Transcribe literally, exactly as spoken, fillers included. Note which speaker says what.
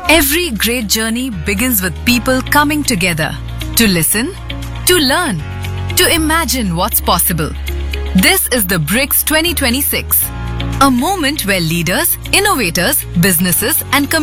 Speaker 1: Every great journey begins with people coming together to listen, to learn, to imagine what's possible. This is the BRICS twenty twenty-six, a moment where leaders, innovators, businesses and